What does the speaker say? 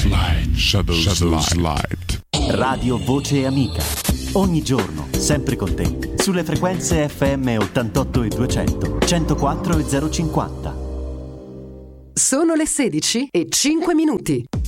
Shadows Light. Radio Voce Amica. Ogni giorno, sempre con te, sulle frequenze FM 88 e 200, 104 e 050. Sono le 16:05.